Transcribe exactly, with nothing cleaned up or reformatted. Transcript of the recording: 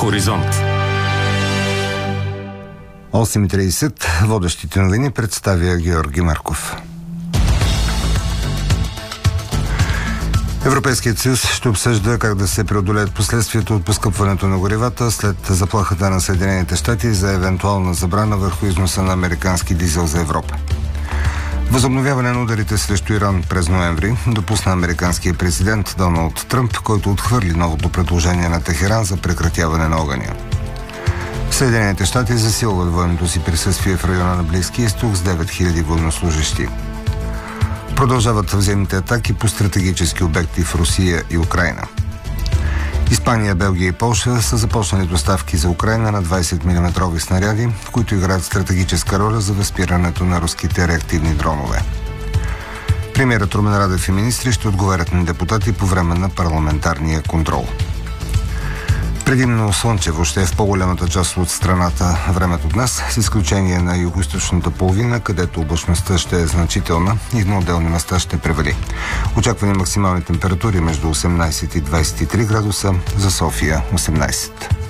Хоризонт. осем и тридесет. Водещите новини представя Георги Марков. Европейският съюз ще обсъжда как да се преодолеят последствията от поскъпването на горивата след заплахата на Съединените щати за евентуална забрана върху износа на американски дизел за Европа. Възобновяване на ударите срещу Иран през ноември допусна американският президент Доналд Тръмп, който отхвърли новото предложение на Техеран за прекратяване на огъня. Съединените щати засилват военното си присъствие в района на Близкия изток с девет хиляди военнослужещи. Продължават взаимните атаки по стратегически обекти в Русия и Украйна. Испания, Белгия и Полша са започнали доставки за Украйна на двайсет милиметрови снаряди, в които играят стратегическа роля за възпирането на руските реактивни дронове. Премиерът Румен Радев и министри ще отговарят на депутати по време на парламентарния контрол. Предимно слънчево ще е в по-голямата част от страната времето днес, с изключение на югоизточната половина, където облачността ще е значителна и на отделни места ще превали. Очаквани максимални температури между осемнайсет и двайсет и три градуса, за София осемнайсет.